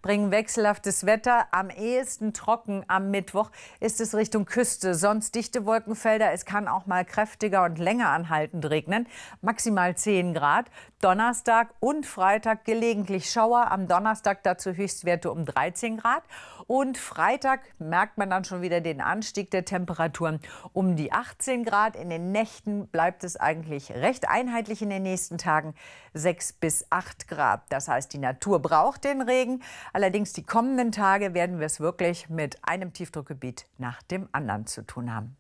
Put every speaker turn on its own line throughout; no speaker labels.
bringen wechselhaftes Wetter. Am ehesten trocken am Mittwoch ist es Richtung Küste. Sonst dichte Wolkenfelder. Es kann auch mal kräftiger und länger anhaltend regnen. Maximal 10 Grad. Donnerstag und Freitag gelegentlich Schauer. Am Donnerstag dazu Höchstwerte um 13 Grad. Und Freitag merkt man dann schon wieder den Anstieg der Temperaturen um die 18 Grad. In den Nächten bleibt es eigentlich recht einheitlich in den nächsten Tagen 6 bis 8 Grad. Das heißt, die Natur braucht den Regen. Allerdings die kommenden Tage werden wir es wirklich mit einem Tiefdruckgebiet nach dem anderen zu tun haben.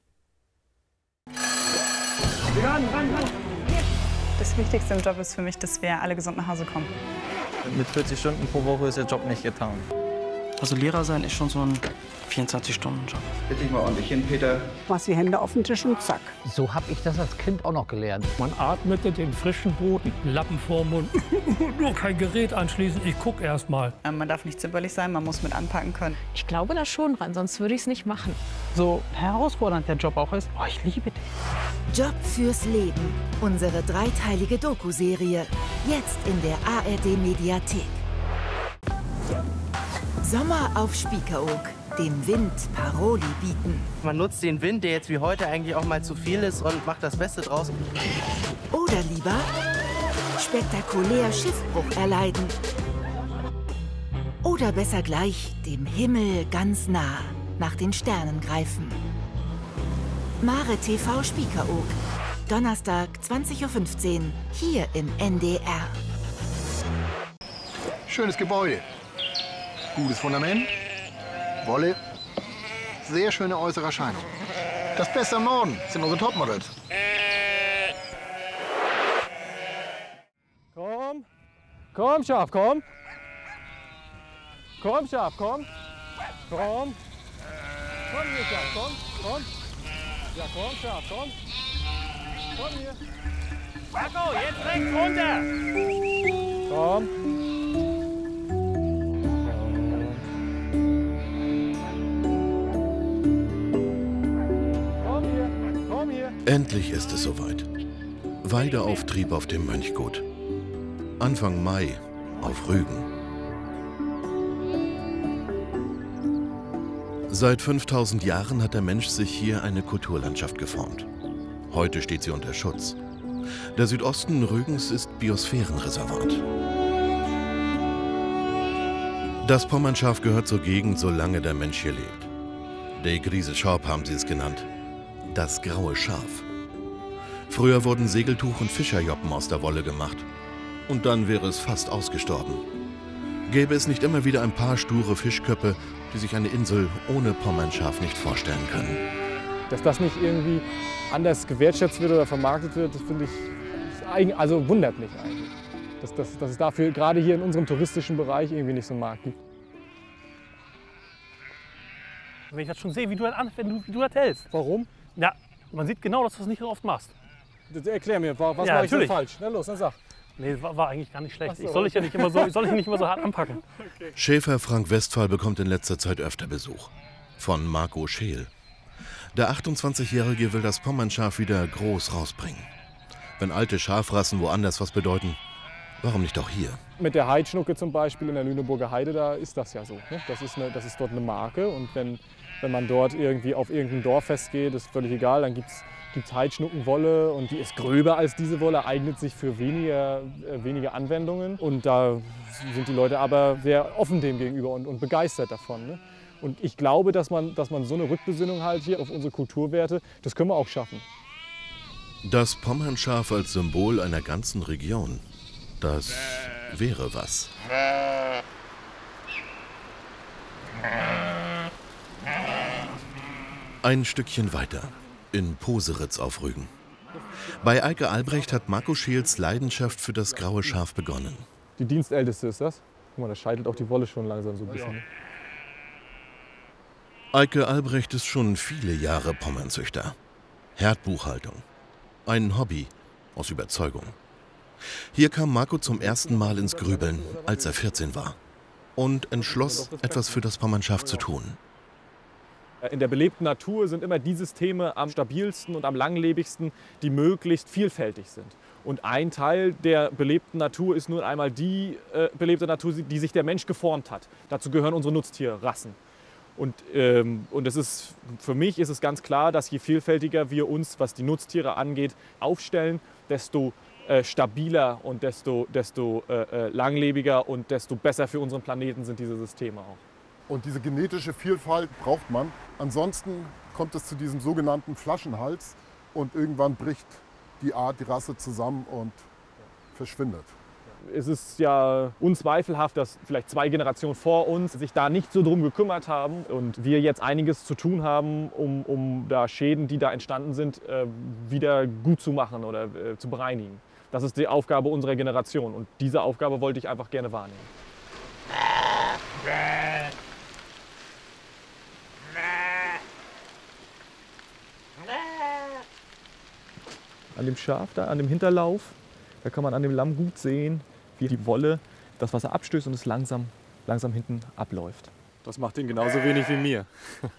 Das Wichtigste im Job ist für mich, dass wir alle gesund nach Hause kommen.
Mit 40 Stunden pro Woche ist der Job nicht getan.
Also Lehrer sein ist schon so ein 24-Stunden-Job.
Bitte ich mal ordentlich hin, Peter.
Machst die Hände auf den Tisch und zack.
So habe ich das als Kind auch noch gelernt.
Man atmete den frischen Boden, Lappen vorm Mund, nur kein Gerät anschließen, ich gucke erst mal.
Man darf nicht zimperlich sein, man muss mit anpacken können.
Ich glaube da schon dran, sonst würde ich es nicht machen.
So herausfordernd der Job auch ist, oh, ich liebe den.
Job fürs Leben. Unsere dreiteilige Doku-Serie. Jetzt in der ARD-Mediathek. Sommer auf Spiekeroog. Dem Wind Paroli bieten.
Man nutzt den Wind, der jetzt wie heute eigentlich auch mal zu viel ist, und macht das Beste draus.
Oder lieber spektakulär Schiffbruch erleiden. Oder besser gleich dem Himmel ganz nah nach den Sternen greifen. Mare TV Spiekeroog. Donnerstag 20:15 Uhr hier im NDR.
Schönes Gebäude. Gutes Fundament. Wolle. Sehr schöne äußere Erscheinung. Das Beste am Norden sind unsere Topmodels.
Komm, komm, Schaf, komm. Komm, Schaf, komm. Komm. Komm hier, Schaf, komm, komm. Ja, komm, Schaf, komm. Komm hier. Marco, jetzt rechts runter. Komm.
Endlich ist es soweit. Weideauftrieb auf dem Mönchgut. Anfang Mai auf Rügen. Seit 5000 Jahren hat der Mensch sich hier eine Kulturlandschaft geformt. Heute steht sie unter Schutz. Der Südosten Rügens ist Biosphärenreservat. Das Pommernschaf gehört zur Gegend, solange der Mensch hier lebt. De Griese Schorp haben sie es genannt. Das graue Schaf. Früher wurden Segeltuch und Fischerjoppen aus der Wolle gemacht. Und dann wäre es fast ausgestorben. Gäbe es nicht immer wieder ein paar sture Fischköppe, die sich eine Insel ohne Pommernschaf nicht vorstellen können.
Dass das nicht irgendwie anders gewertschätzt wird oder vermarktet wird, das finde ich, also wundert mich eigentlich. Dass es dafür gerade hier in unserem touristischen Bereich irgendwie nicht so einen Markt gibt.
Wenn ich das schon sehe, wie du das hältst.
Warum?
Ja, man sieht genau, dass du das nicht so oft machst.
Erklär mir, was
ja,
mache ich denn falsch? Na los, dann sag.
Nee, war eigentlich gar nicht schlecht.
So,
ich soll dich ja nicht immer so hart anpacken.
Okay.
Schäfer Frank Westphal bekommt in letzter Zeit öfter Besuch. Von Marco Scheel. Der 28-Jährige will das Pommernschaf wieder groß rausbringen. Wenn alte Schafrassen woanders was bedeuten, warum nicht auch hier?
Mit der Heidschnucke zum Beispiel in der Lüneburger Heide, da ist das ja so. Ne? Das ist dort eine Marke, und wenn man dort irgendwie auf irgendein Dorffest geht, ist völlig egal, dann gibt's Heidschnuckenwolle, und die ist gröber als diese Wolle, eignet sich für weniger Anwendungen. Und da sind die Leute aber sehr offen dem gegenüber und begeistert davon. Ne? Und ich glaube, dass man so eine Rückbesinnung halt hier auf unsere Kulturwerte, das können wir auch schaffen.
Das Pommernschaf als Symbol einer ganzen Region, das wäre was. Ein Stückchen weiter, in Poseritz auf Rügen. Bei Eike Albrecht hat Marco Scheels Leidenschaft für das graue Schaf begonnen.
Die Dienstälteste ist das. Guck mal, da scheitelt auch die Wolle schon langsam so ein bisschen.
Eike Albrecht ist schon viele Jahre Pommernzüchter. Herdbuchhaltung. Ein Hobby aus Überzeugung. Hier kam Marco zum ersten Mal ins Grübeln, als er 14 war. Und entschloss, etwas für das Pommernschaf zu tun.
In der belebten Natur sind immer die Systeme am stabilsten und am langlebigsten, die möglichst vielfältig sind. Und ein Teil der belebten Natur ist nun einmal die belebte Natur, die sich der Mensch geformt hat. Dazu gehören unsere Nutztierrassen. Und für mich ist es ganz klar, dass je vielfältiger wir uns, was die Nutztiere angeht, aufstellen, desto stabiler und desto langlebiger und desto besser für unseren Planeten sind diese Systeme auch.
Und diese genetische Vielfalt braucht man. Ansonsten kommt es zu diesem sogenannten Flaschenhals und irgendwann bricht die Art, die Rasse zusammen und verschwindet.
Es ist ja unzweifelhaft, dass vielleicht 2 Generationen vor uns sich da nicht so drum gekümmert haben und wir jetzt einiges zu tun haben, um da Schäden, die da entstanden sind, wieder gut zu machen oder zu bereinigen. Das ist die Aufgabe unserer Generation und diese Aufgabe wollte ich einfach gerne wahrnehmen. An dem Schaf, da an dem Hinterlauf, da kann man an dem Lamm gut sehen, wie die Wolle das Wasser abstößt und es langsam hinten abläuft. Das macht ihn genauso wenig wie mir.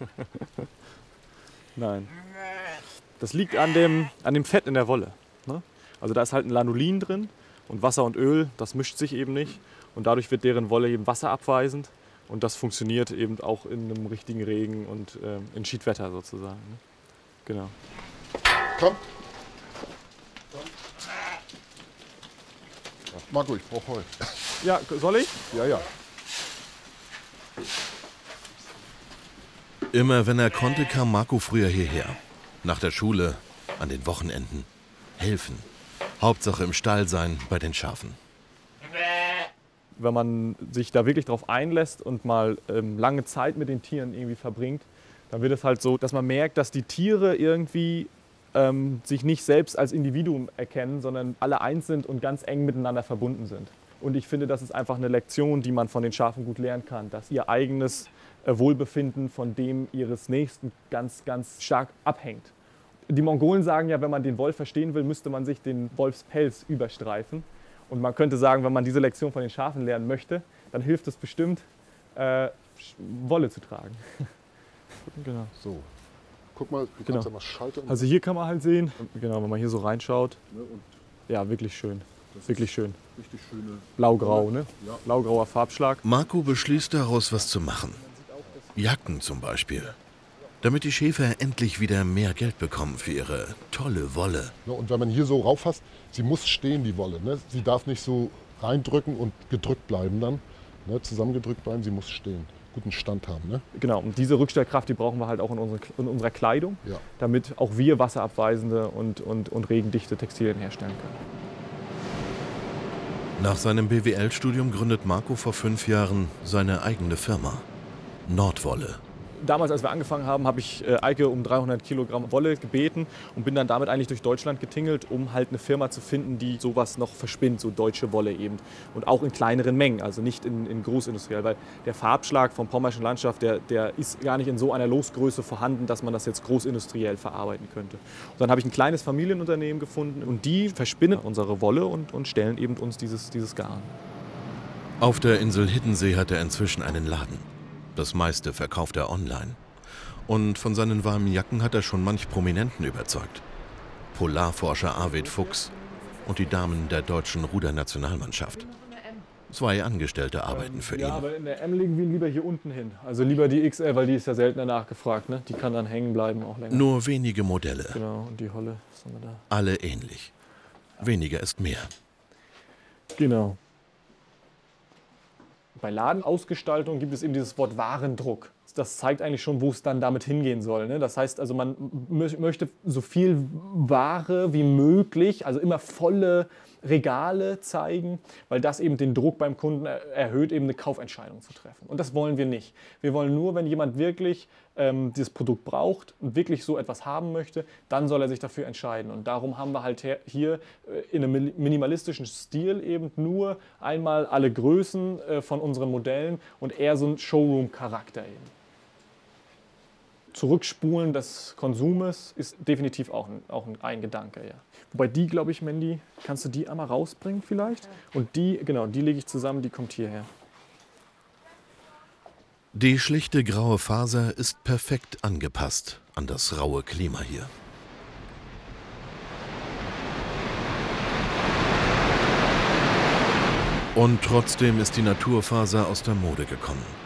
Nein. Das liegt an dem Fett in der Wolle. Ne? Also da ist halt ein Lanolin drin und Wasser und Öl, das mischt sich eben nicht. Und dadurch wird deren Wolle eben wasserabweisend. Und das funktioniert eben auch in einem richtigen Regen und in Schiedwetter sozusagen. Ne? Genau.
Komm. Marco, ich brauche Heu.
Ja, soll ich?
Ja, ja.
Immer wenn er konnte, kam Marco früher hierher. Nach der Schule, an den Wochenenden. Helfen. Hauptsache im Stall sein bei den Schafen.
Wenn man sich da wirklich drauf einlässt und mal lange Zeit mit den Tieren irgendwie verbringt, dann wird es halt so, dass man merkt, dass die Tiere irgendwie sich nicht selbst als Individuum erkennen, sondern alle eins sind und ganz eng miteinander verbunden sind. Und ich finde, das ist einfach eine Lektion, die man von den Schafen gut lernen kann, dass ihr eigenes Wohlbefinden von dem ihres Nächsten ganz, ganz stark abhängt. Die Mongolen sagen ja, wenn man den Wolf verstehen will, müsste man sich den Wolfspelz überstreifen. Und man könnte sagen, wenn man diese Lektion von den Schafen lernen möchte, dann hilft es bestimmt, Wolle zu tragen. Genau.
So. Guck mal, du kannst ja mal schalten.
Also hier kann man halt sehen, genau, wenn man hier so reinschaut, ja, wirklich schön. Wirklich schön.
Richtig schöne
Blau-grau, ne? Ja. Blau-grauer Farbschlag.
Marco beschließt daraus, was zu machen. Jacken zum Beispiel. Damit die Schäfer endlich wieder mehr Geld bekommen für ihre tolle Wolle.
Ja, und wenn man hier so rauffasst, sie muss stehen, die Wolle. Ne? Sie darf nicht so reindrücken und gedrückt bleiben dann. Ne? Zusammengedrückt bleiben, sie muss stehen. Guten Stand haben. Ne?
Genau, und diese Rückstellkraft, die brauchen wir halt auch in unserer Kleidung,
ja,
damit auch wir wasserabweisende und regendichte Textilien herstellen können.
Nach seinem BWL-Studium gründet Marco vor 5 Jahren seine eigene Firma. Nordwolle.
Damals, als wir angefangen haben, habe ich Eike um 300 Kilogramm Wolle gebeten und bin dann damit eigentlich durch Deutschland getingelt, um halt eine Firma zu finden, die sowas noch verspinnt, so deutsche Wolle eben. Und auch in kleineren Mengen, also nicht in großindustriell, weil der Farbschlag vom pommerschen Landschaft, der ist gar nicht in so einer Losgröße vorhanden, dass man das jetzt großindustriell verarbeiten könnte. Und dann habe ich ein kleines Familienunternehmen gefunden und die verspinnen unsere Wolle und stellen eben uns dieses Garn.
Auf der Insel Hiddensee hat er inzwischen einen Laden. Das meiste verkauft er online. Und von seinen warmen Jacken hat er schon manch Prominenten überzeugt. Polarforscher Arvid Fuchs und die Damen der deutschen Rudernationalmannschaft. 2 Angestellte arbeiten für ihn.
Ja, aber in der M legen wir lieber hier unten hin. Also lieber die XL, weil die ist ja seltener nachgefragt. Ne? Die kann dann hängen bleiben auch länger.
Nur wenige Modelle.
Genau, und die Holle, was haben wir da?
Alle ähnlich. Weniger ist mehr.
Genau. Bei Ladenausgestaltung gibt es eben dieses Wort Warendruck. Das zeigt eigentlich schon, wo es dann damit hingehen soll. Ne? Das heißt also, man möchte so viel Ware wie möglich, also immer volle Regale zeigen, weil das eben den Druck beim Kunden erhöht, eben eine Kaufentscheidung zu treffen. Und das wollen wir nicht. Wir wollen nur, wenn jemand wirklich dieses Produkt braucht und wirklich so etwas haben möchte, dann soll er sich dafür entscheiden. Und darum haben wir halt hier in einem minimalistischen Stil eben nur einmal alle Größen von unseren Modellen und eher so einen Showroom-Charakter eben. Zurückspulen des Konsumes ist definitiv auch ein Gedanke, ja. Wobei die, glaube ich, Mandy, kannst du die einmal rausbringen vielleicht? Und die, genau, die lege ich zusammen, die kommt hierher.
Die schlichte graue Faser ist perfekt angepasst an das raue Klima hier. Und trotzdem ist die Naturfaser aus der Mode gekommen.